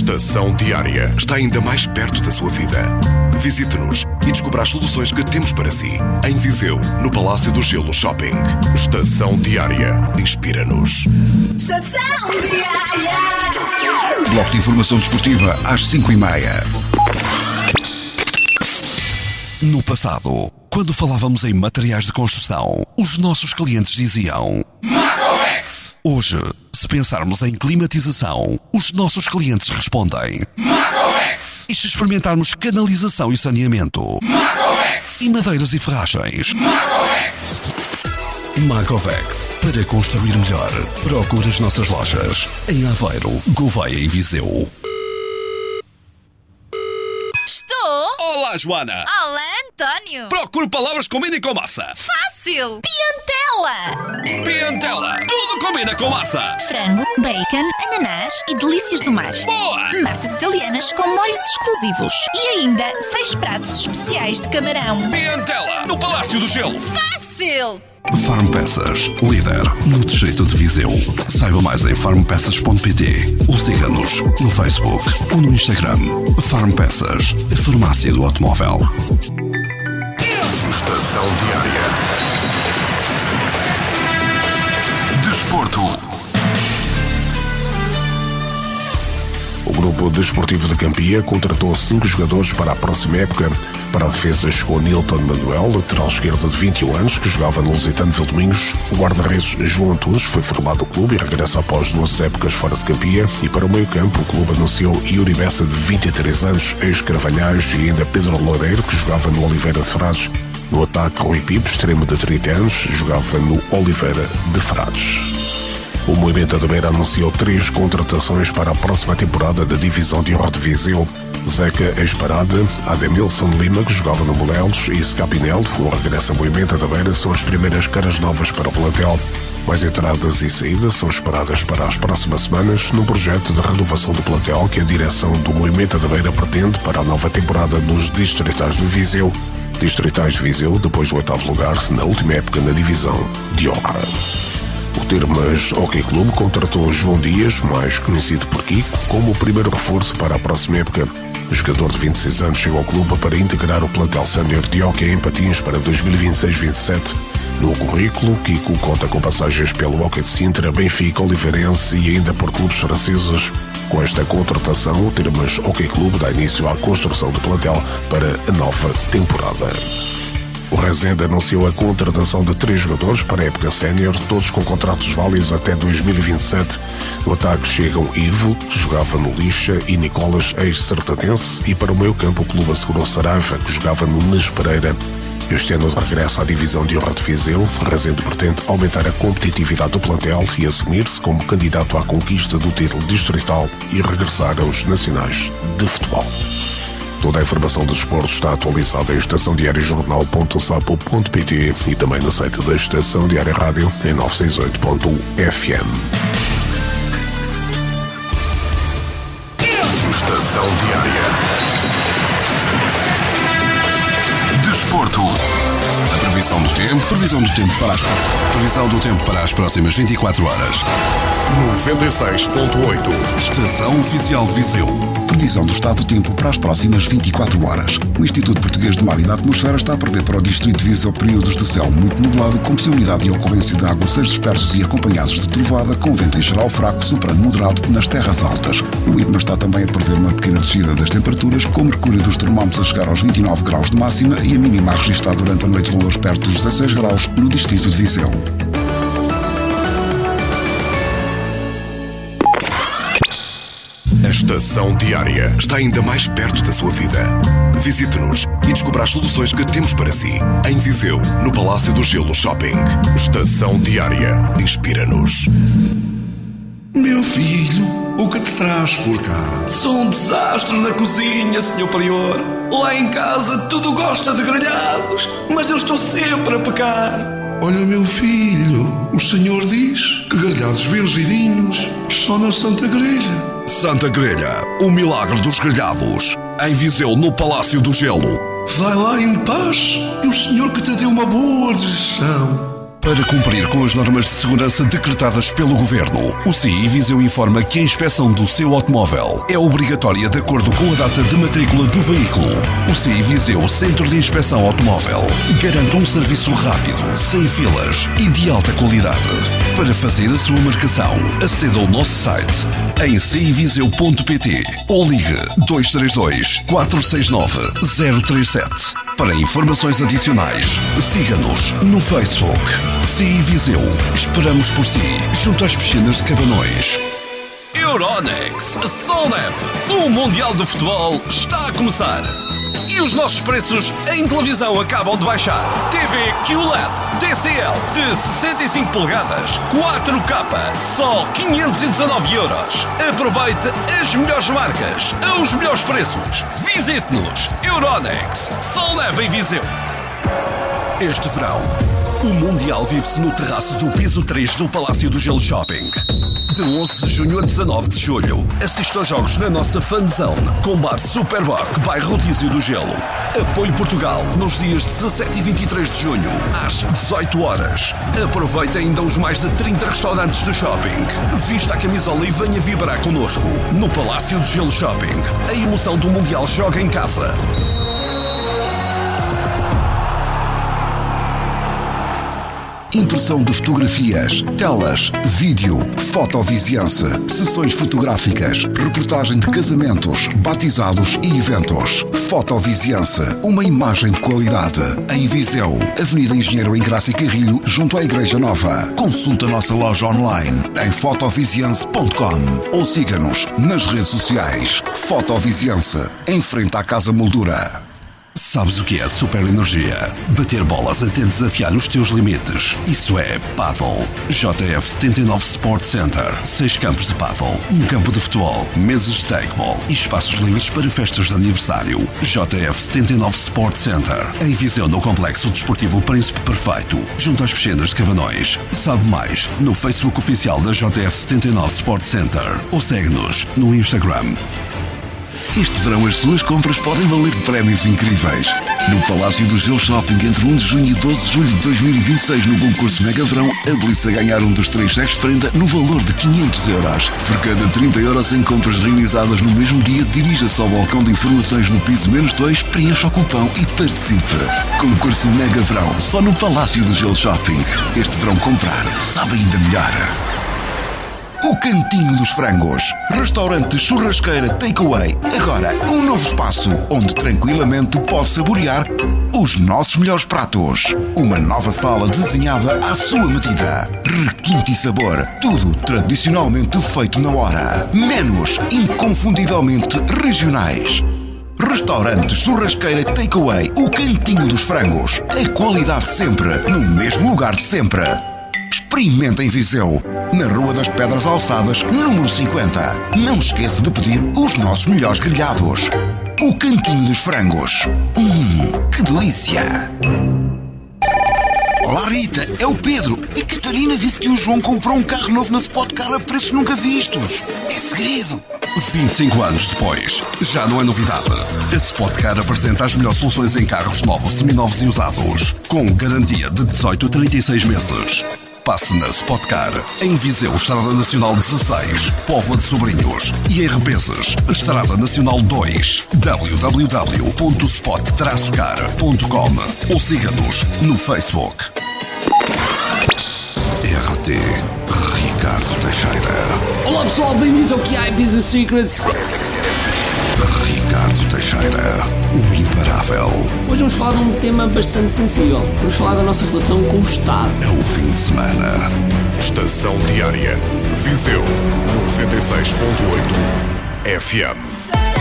Estação Diária está ainda mais perto da sua vida. Visite-nos e descubra as soluções que temos para si. Em Viseu, no Palácio do Gelo Shopping. Estação Diária. Inspira-nos. Estação Diária. Bloco de informação desportiva às 5h30. No passado, quando falávamos em materiais de construção, os nossos clientes diziam Macovex. Hoje, se pensarmos em climatização, os nossos clientes respondem Macovex. E se experimentarmos canalização e saneamento, Macovex. E madeiras e ferragens, Macovex. Macovex. Para construir melhor, procure as nossas lojas em Aveiro, Gouveia e Viseu. Estou? Olá, Joana! Olá, António! Procuro palavras que combinem com massa. Fácil! Piantela! Piantela! Tudo combina com massa! Frango, bacon, ananás e delícias do mar. Boa! Massas italianas com molhos exclusivos. E ainda 6 pratos especiais de camarão. Piantela! No Palácio do Gelo! Fácil! Farm Peças, líder no distrito de Viseu. Saiba mais em farmpeças.pt ou siga-nos no Facebook ou no Instagram. Farm Peças, a farmácia do automóvel. Estação Diária. Desporto. O Grupo Desportivo de Campia contratou 5 jogadores para a próxima época. Para a defesa chegou Nilton Manuel, lateral esquerdo de 21 anos, que jogava no Lusitano Vildomingos. O guarda-redes João Antunes foi formado no clube e regressa após 2 épocas fora de Campia. E para o meio-campo, o clube anunciou Yuri Bessa, de 23 anos, ex-Carvalhais, e ainda Pedro Loureiro, que jogava no Oliveira de Frades. No ataque, Rui Pipo, extremo de 30 anos, jogava no Oliveira de Frades. O Movimento da Beira anunciou 3 contratações para a próxima temporada da Divisão de Honra de Viseu. Zeca ex-Parada, Ademilson Lima, que jogava no Molelos, e Scapinel, o regresso ao Movimento da Beira, são as primeiras caras novas para o plantel. Mais entradas e saídas são esperadas para as próximas semanas num projeto de renovação do plantel que a direção do Movimento da Beira pretende para a nova temporada nos Distritais de Viseu. Distritais de Viseu, depois do 8º lugar na última época na Divisão de Honra. O Termas Hockey Clube contratou João Dias, mais conhecido por Kiko, como o primeiro reforço para a próxima época. O jogador de 26 anos chegou ao clube para integrar o plantel sénior de hockey em patins para 2026-27. No currículo, Kiko conta com passagens pelo Hockey de Sintra, Benfica, Oliveirense e ainda por clubes franceses. Com esta contratação, o Termas Hockey Clube dá início à construção do plantel para a nova temporada. O Rezende anunciou a contratação de 3 jogadores para a época sénior, todos com contratos válidos até 2027. No ataque chegam Ivo, que jogava no Lixa, e Nicolas, ex-sertanense, e para o meio campo o clube assegurou Saraiva, que jogava no Nes Pereira. Este ano de regresso à divisão de honra de Viseu, Rezende pretende aumentar a competitividade do plantel e assumir-se como candidato à conquista do título distrital e regressar aos nacionais de futebol. Toda a informação do desporto está atualizada em estaçãodiariojornal.sapo.pt e também no site da Estação Diária Rádio em 968.fm. Estação Diária. Desporto. A previsão do tempo para as próximas 24 horas. 96.8. Estação Oficial de Viseu. Previsão do estado do tempo para as próximas 24 horas. O Instituto Português do Mar e da Atmosfera está a prever para o distrito de Viseu períodos de céu muito nublado, com possibilidade de ocorrência de aguaceiros dispersos e acompanhados de trovada, com vento em geral fraco, soprano moderado nas terras altas. O IPMA está também a prever uma pequena descida das temperaturas, com o mercúrio dos termómetros a chegar aos 29 graus de máxima e a mínima a registrar durante a noite valores perto dos 16 graus no distrito de Viseu. A Estação Diária está ainda mais perto da sua vida. Visite-nos e descubra as soluções que temos para si. Em Viseu, no Palácio do Gelo Shopping. Estação Diária. Inspira-nos. Meu filho, o que te traz por cá? Sou um desastre na cozinha, Sr. Prior. Lá em casa tudo gosta de grelhados, mas eu estou sempre a pecar. Olha, meu filho, o senhor diz que grelhados virgininos só na Santa Grelha. Santa Grelha, o milagre dos grelhados. Em Viseu, no Palácio do Gelo. Vai lá em paz e o senhor que te deu uma boa digestão. Para cumprir com as normas de segurança decretadas pelo Governo, o CI Viseu informa que a inspeção do seu automóvel é obrigatória de acordo com a data de matrícula do veículo. O CI Viseu Centro de Inspeção Automóvel garante um serviço rápido, sem filas e de alta qualidade. Para fazer a sua marcação, aceda ao nosso site em civiseu.pt ou ligue 232 469 037. Para informações adicionais, siga-nos no Facebook. CI Viseu. Esperamos por si, junto às piscinas de Cabanões. Euronext Solneve. O Mundial de Futebol está a começar. E os nossos preços em televisão acabam de baixar. TV QLED TCL de 65 polegadas 4K, só 519 euros. Aproveite as melhores marcas, aos melhores preços. Visite-nos. Euronext Solneve em Viseu. Este verão, o Mundial vive-se no terraço do piso 3 do Palácio do Gelo Shopping. De 11 de junho a 19 de julho, assista aos jogos na nossa fanzone, com bar Superboc, bairro Rodízio do Gelo. Apoio Portugal, nos dias 17 e 23 de junho, às 18 horas. Aproveite ainda os mais de 30 restaurantes do shopping. Vista a camisola e venha vibrar connosco. No Palácio do Gelo Shopping, a emoção do Mundial joga em casa. Impressão de fotografias, telas, vídeo, fotoviziança, sessões fotográficas, reportagem de casamentos, batizados e eventos. Fotoviziança, uma imagem de qualidade. Em Viseu, Avenida Engenheiro Engraça e Carrilho, junto à Igreja Nova. Consulta a nossa loja online em fotoviziança.com ou siga-nos nas redes sociais. Fotoviziança, em frente à Casa Moldura. Sabes o que é super energia? Bater bolas até desafiar os teus limites. Isso é Paddle. JF 79 Sport Center. 6 campos de paddle, um campo de futebol, mesas de takeball e espaços livres para festas de aniversário. JF 79 Sport Center. Em Viseu, no Complexo Desportivo Príncipe Perfeito, junto às piscinas de Cabanões. Sabe mais no Facebook oficial da JF 79 Sport Center ou segue-nos no Instagram. Este verão as suas compras podem valer prémios incríveis. No Palácio do Gelo Shopping, entre 1 de junho e 12 de julho de 2026, no concurso Mega Verão, habilite-se a ganhar um dos 3 cheques de prenda no valor de 500 euros. Por cada 30 euros em compras realizadas no mesmo dia, dirija-se ao balcão de informações no piso -2, preencha o cupão e participe. Concurso Mega Verão, só no Palácio do Gelo Shopping. Este verão comprar sabe ainda melhor. O Cantinho dos Frangos. Restaurante churrasqueira takeaway. Agora, um novo espaço onde tranquilamente pode saborear os nossos melhores pratos. Uma nova sala desenhada à sua medida. Requinte e sabor. Tudo tradicionalmente feito na hora. Menus inconfundivelmente regionais. Restaurante churrasqueira takeaway. O Cantinho dos Frangos. A qualidade sempre, no mesmo lugar de sempre. Experimenta em Viseu, na Rua das Pedras Alçadas, número 50. Não esqueça de pedir os nossos melhores grelhados. O Cantinho dos Frangos. Que delícia! Olá Rita, é o Pedro. A Catarina disse que o João comprou um carro novo na Spot Car a preços nunca vistos. É segredo. 25 anos depois, já não é novidade. A Spot Car apresenta as melhores soluções em carros novos, seminovos e usados, com garantia de 18 a 36 meses. Passe na Spot Car, em Viseu, Estrada Nacional 16, Póvoa de Sobrinhos, e em Rebenses, Estrada Nacional 2, www.spot-car.com ou siga-nos no Facebook. RT Ricardo Teixeira. Olá pessoal, bem-vindos ao QI Business Secrets. Ricardo Teixeira, o imparável. Hoje vamos falar de um tema bastante sensível. Vamos falar da nossa relação com o Estado. É o fim de semana. Estação Diária, Viseu, 96.8 FM.